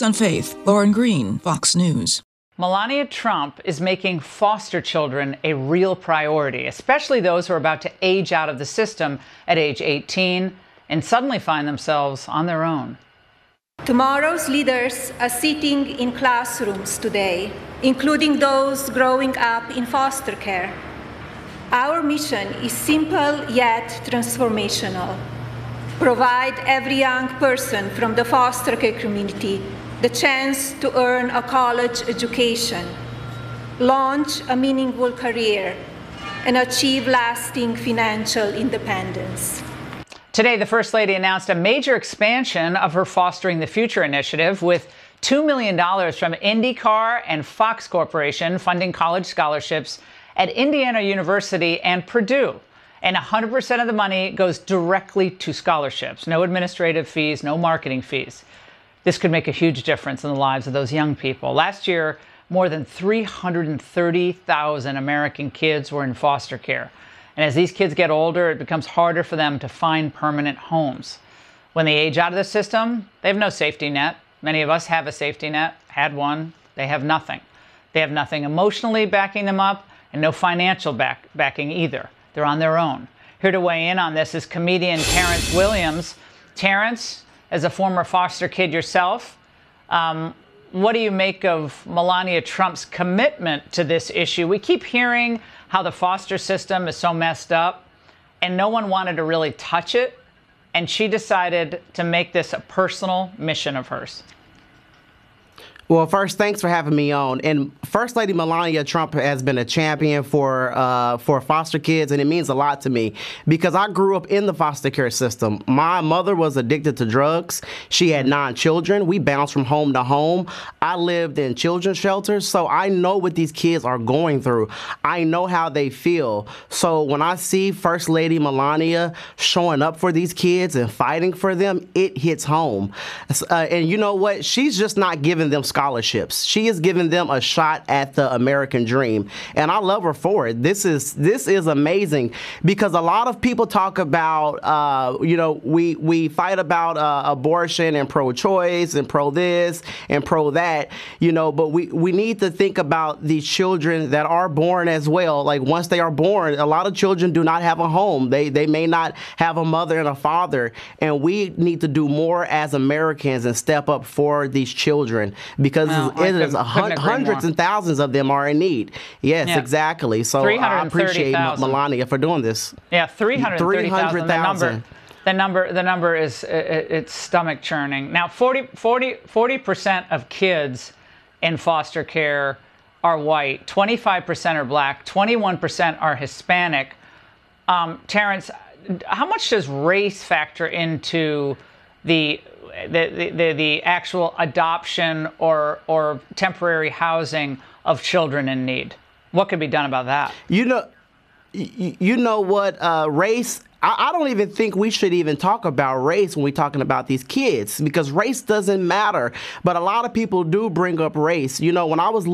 Facts on Faith. Lauren Green, Fox News. Melania Trump is making foster children a real priority, especially those who are about to age out of the system at age 18 and suddenly find themselves on their own. Tomorrow's leaders are sitting in classrooms today, including those growing up in foster care. Our mission is simple yet transformational. Provide every young person from the foster care community the chance to earn a college education, launch a meaningful career, and achieve lasting financial independence. Today, the First Lady announced a major expansion of her Fostering the Future initiative with $2 million from IndyCar and Fox Corporation funding college scholarships at Indiana University and Purdue. And 100% of the money goes directly to scholarships. No administrative fees, no marketing fees. This could make a huge difference in the lives of those young people. Last year, more than 330,000 American kids were in foster care. And as these kids get older, it becomes harder for them to find permanent homes. When they age out of the system, they have no safety net. Many of us have a safety net, had one. They have nothing. They have nothing emotionally backing them up and no financial backing either. They're on their own. Here to weigh in on this is comedian Terrence Williams. Terrence, as a former foster kid yourself, what do you make of Melania Trump's commitment to this issue? We keep hearing how the foster system is so messed up, and no one wanted to really touch it, and she decided to make this a personal mission of hers. Well, first, thanks for having me on. And First Lady Melania Trump has been a champion for foster kids, and it means a lot to me because I grew up in the foster care system. My mother was addicted to drugs. She had 9 children. We bounced from home to home. I lived in children's shelters, so I know what these kids are going through. I know how they feel. So when I see First Lady Melania showing up for these kids and fighting for them, it hits home. And you know what? She's just not giving them scholarships. She is giving them a shot at the American dream, and I love her for it. This is amazing because a lot of people talk about, we fight about abortion and pro-choice and pro this and pro that, but we need to think about these children that are born as well. Like once they are born, a lot of children do not have a home. They may not have a mother and a father, and we need to do more as Americans and step up for these children because hundreds and thousands of them are in need. Yes, yeah. Exactly. So I appreciate Melania for doing this. Yeah, 330,000. The number is it's stomach churning. Now, 40% of kids in foster care are white, 25% are black, 21% are Hispanic. Terrence, how much does race factor into the actual adoption or temporary housing of children in need? What could be done about that? You know what, race, I don't even think we should even talk about race when we're talking about these kids because race doesn't matter. But a lot of people do bring up race. When I was